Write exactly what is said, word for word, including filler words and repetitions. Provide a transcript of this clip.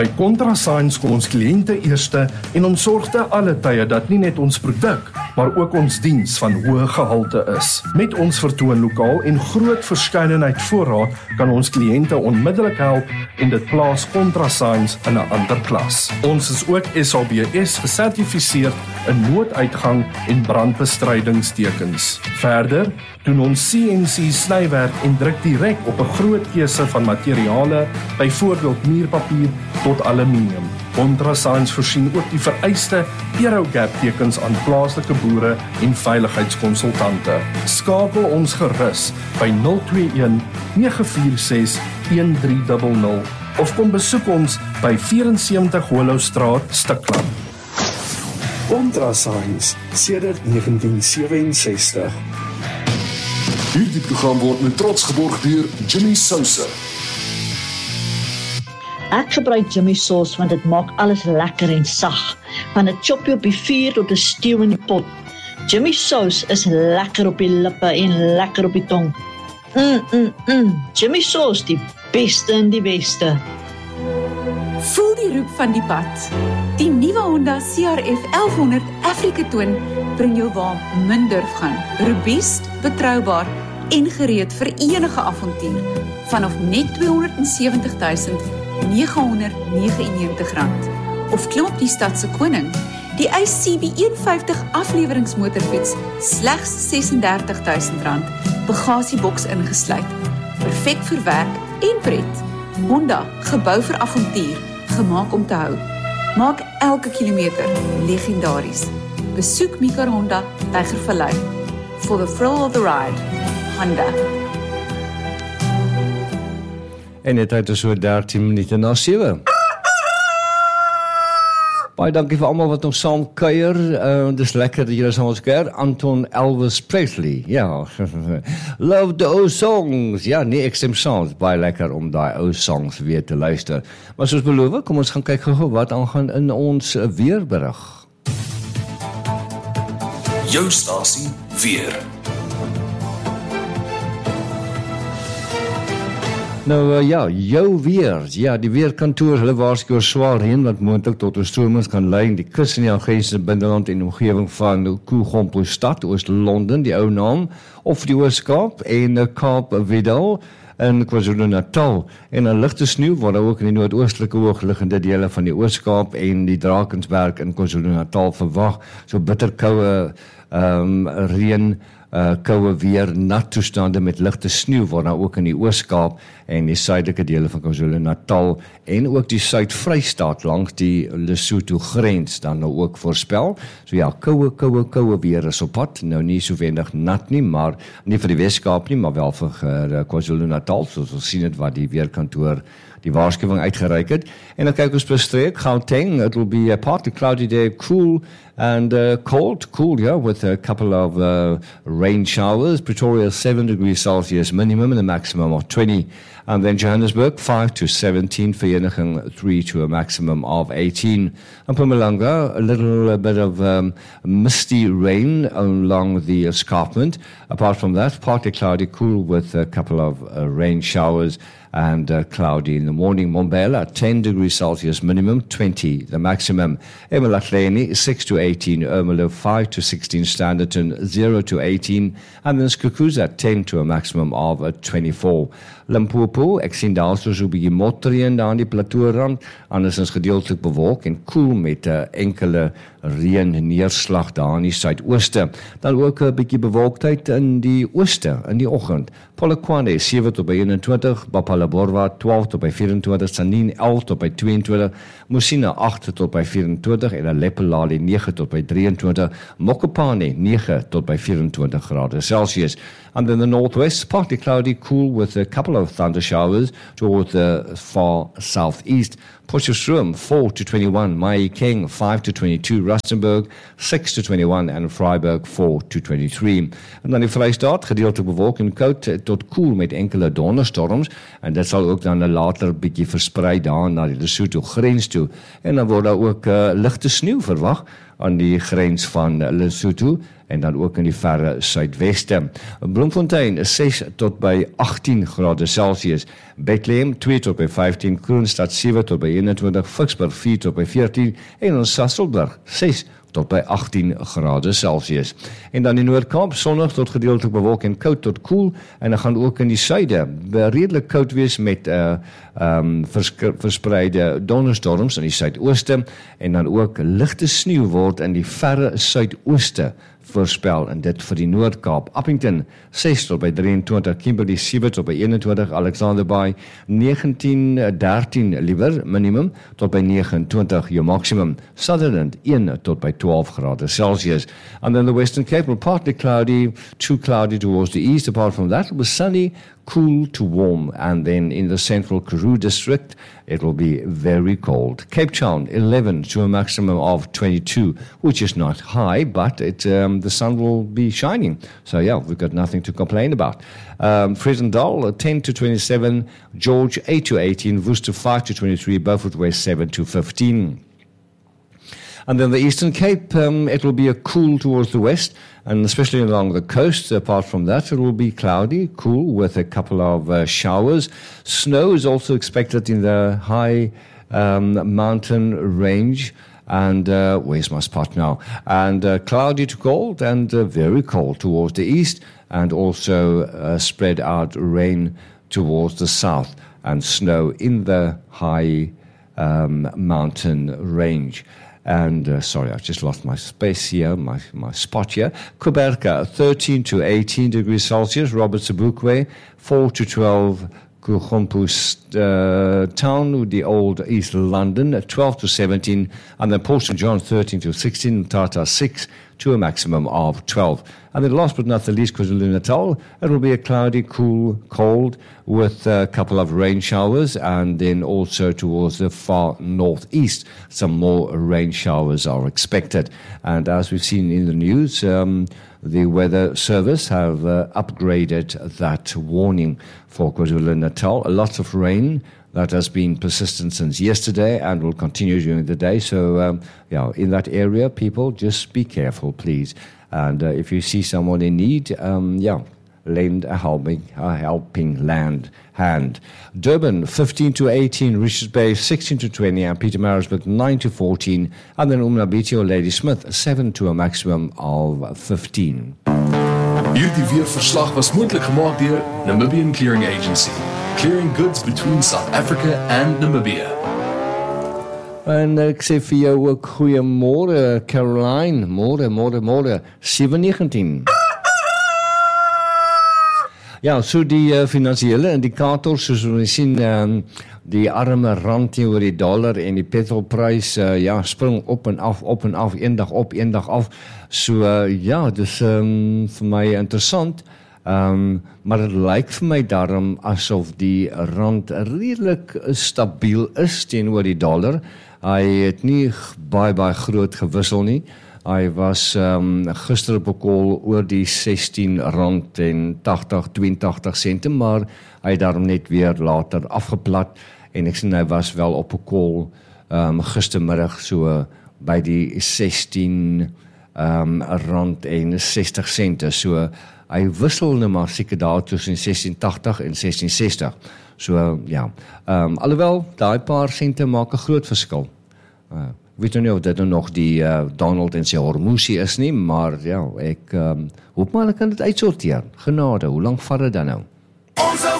By ContraScience kom ons kliënte eerste en ons sorg te alle tye dat nie net ons produk, maar ook ons diens van hoë gehalte is. Met ons vertoonlokaal en groot verskeidenheid voorraad kan ons kliënte onmiddellik help en dit plaas ContraScience in 'n ander klas. Ons is ook S A B S gesertifiseerd in nooduitgang en brandbestrydingstekens. Verder doen ons C N C snywerk en druk direk op 'n groot keuse van materiale, byvoorbeeld muurpapier tot aluminium. ContraScience voorsien ook die vereiste Aerogap tekens aan plaaslike boere en veiligheidskonsultante. Skakel ons gerus by nul twee een nege vier ses een drie nul nul of kom besoek ons by vierentseventig Hollowstraat, Stikland. ContraScience sedert negentien sewe-en-sestig. Hierdie program word met trots geborg deur Jimmy Sousa. Ek gebruik Jimmy sauce want dit maak alles lekker en sag. Van 'n choppie op die vuur tot 'n stew in die pot. Jimmy sauce is lekker op die lippe en lekker op die tong. Mm, mm, mm. Jimmy sauce, die beste in die beste. Voel die roep van die pad. Die nuwe Honda C R F elf honderd Africa Twin bring jou waar min durf gaan. Robuust, betroubaar en gereed vir enige avontuur. Vanaf net tweehonderdsewentig duisend negehonderdnegenennegentig rand. Of klim op die stadse koning, die I C B honderdvyftig afleweringsmotorfiets, slegs sesendertig duisend rand, bagasieboks ingesluit. Perfek vir werk en pret. Honda, gebou vir avontuur, gemaak om te hou. Maak elke kilometer legendaries. Besoek Mika Honda, Tygervallei. For the thrill of the ride, Honda. En dit het so dertien minute na sewe. Baie dankie vir almal wat nog saam kuier. Uh, dis lekker dat julle saam ons kuier. Anton Elvis Presley. Ja. Love the old songs. Ja, nee, ek stem saam. Baie lekker om daai ou songs weer te luister. Maar soos beloof, kom ons gaan kyk gou wat aangaan in ons weerberig. Jou stasie weer. Nou uh, ja, jou weer. Ja, die weerkantoor, hulle waarsku oor swaar reën wat moontlik tot oorstromings kan lei in die kus in die Algeriese binneland en omgewing van Koegompo-stad, Oost-London, die ou naam, of die Oos-Kaap en uh, Kaap-Vidal in KwaZulu-Natal. En 'n ligte sneeu word ook in die noordoostelike hoogliggende dele van die Oos-Kaap en die Drakensberg in KwaZulu-Natal verwag. So bitterkoue um, reën, Uh, koue weer, nat toestande met ligte sneeu word nou ook in die Oos-Kaap en die suidelike dele van KwaZulu-Natal en ook die Suid-Vrystaat langs die Lesotho grens dan nou ook voorspel. So ja, koue, koue, koue weer is op pad. Nou nie so wendig nat nie, maar nie vir die Wes-Kaap nie, maar wel vir uh, KwaZulu-Natal, soos ons sien het wat die weerkantoor die waarskuwing uitgereik het. En dan kyk ons per streek, Gauteng, it will be a partly cloudy day, cool and uh, cold, cool, yeah, with a couple of uh, rain showers. Pretoria, seven degrees Celsius minimum and a maximum of twenty. And then Johannesburg, five to seventeen, Vereeniging, three to a maximum of eighteen. And Mpumalanga, a little bit of um, misty rain along the escarpment. Apart from that, partly cloudy, cool with a couple of uh, rain showers and uh, cloudy in the morning. Mbombela, ten degrees Celsius minimum, twenty the maximum. eMalahleni, six to eighteen. Ermelo, five to sixteen. Standerton, zero to eighteen. And then Skukuza, ten to a maximum of uh, twenty-four. Limpopo, ek sien daar so 'n bietjie motreën daar aan die plateaurand, anders is gedeeltelik bewolk en koel met 'n uh, enkele reën neerslag daar in die suidooste. Dan ook 'n bietjie bewolktheid in die ooste in die oggend. Polokwane sewe tot by eenentwintig, Bapalaborwa twaalf tot by vyf-en-twintig, Sanin elf tot by twee-en-twintig, Musina agt tot by vyf-en-twintig en Lepelali nege tot by drie-en-twintig, Mokopane nege tot by vyf-en-twintig grade Celsius. And then the northwest, partly cloudy, cool with a couple of thunder showers towards the far southeast. Potchefstroom, four to twenty-one, Mahikeng, five to twenty-two, Rustenburg, six to twenty-one, and Freiburg, four to twenty-three. En dan die Vrystaat, gedeeltelik bewolk en koud tot koel met enkele donderstorms, en dit sal ook dan later bietjie versprei daar na die Lesotho grens toe. En dan word daar ook uh, ligte sneeu verwag aan die grens van Lesotho en dan ook in die verre suidweste. Bloemfontein ses tot by agttien grade Celsius, Bethlehem twee tot by vyftien, Kroonstad sewe tot by eenentwintig, Vicksburg vier tot by veertien en ons Sasolburg ses tot by agttien grade Celsius. En dan in Noord-Kaap sonnig tot gedeeltelik bewolk en koud tot koel, en dan gaan ook in die suide redelik koud wees met uh, um, vers, verspreide donderstorms in die suidooste, en dan ook ligte sneeu word in die verre suidooste voorspel, en dit vir die Noord-Kaap. Appington ses tot by drieëntwintig, Kimberley sewe tot by eenentwintig, Alexander Bay negentien, dertien liewer minimum tot by negenentwintig jou maximum. Sutherland een tot by twaalf grade Celsius. And then the Western Cape will partly cloudy, too cloudy towards the east. Apart from that, it was sunny, cool to warm, and then in the central Karoo district it will be very cold. Cape Town eleven to a maximum of twenty-two, which is not high, but it um, the sun will be shining, so yeah, we've got nothing to complain about. um, Fredendal ten to twenty-seven, George eight to eighteen, Worcester five to twenty-three, Beaufort West seven to fifteen. And then the Eastern Cape, um, it will be a cool towards the west, and especially along the coast. Apart from that, it will be cloudy, cool, with a couple of uh, showers. Snow is also expected in the high um, mountain range. And uh, where's my spot now? And uh, cloudy to cold, and uh, very cold towards the east, and also uh, spread out rain towards the south, and snow in the high um, mountain range. And uh, sorry, I've just lost my space here, my, my spot here. Kuberka, thirteen to eighteen degrees Celsius. Robert Sobukwe, four to twelve. Kuchompus uh, Town, the old East London, twelve to seventeen. And then Port Saint John, thirteen to sixteen. Tata, six to a maximum of twelve. And then last but not the least, KwaZulu-Natal, it will be a cloudy, cool, cold, with a couple of rain showers, and then also towards the far northeast, some more rain showers are expected. And as we've seen in the news, um, the Weather Service have uh, upgraded that warning for KwaZulu-Natal. Lots of rain that has been persistent since yesterday and will continue during the day. So, um, yeah, in that area, people, just be careful, please. And uh, if you see someone in need, um, yeah, lend a helping, a helping land hand. Durban, fifteen to eighteen, Richards Bay, sixteen to twenty, and Pietermaritzburg, nine to fourteen, and then Umnabiti or Ladysmith, seven to a maximum of fifteen. Hierdie weerverslag was moontlik gemaak deur Namibian Clearing Agency, clearing goods between South Africa and Namibia. En ek sê vir jou ook goeiemôre Caroline, môre, môre, môre, sewe negentien. Ja, so die uh, finansiële indikators, soos ons sien, um, die arme rand teenoor die dollar en die petrolprys, uh, ja, spring op en af, op en af, een dag op, een dag af. So, uh, ja, dis um, vir my interessant. Um, maar het lyk vir my daarom asof die rand redelik stabiel is teenoor die dollar. Hy het nie baie, baie groot gewissel nie. Hy was um, gister op 'n call oor die sestien rand en tagtig, tweeëntagtig sente, maar hy het daarom net weer later afgeplat, en ek sien hy was wel op 'n call um, gistermiddag so by die sestien um, rand en sestig sente. So hy wissel nou maar seker daar tussen sestien tagtig en sestien sestig. So ja, um, alhoewel daai paar sente maak 'n groot verskil. Uh, Ek weet nou nie of dit nou nog die uh, Donald en sy hormosie is nie, maar ja, ek um, hoop maar hulle kan dit uitsorteer. Genade, hoe lank vat dit dan nou? Ons hou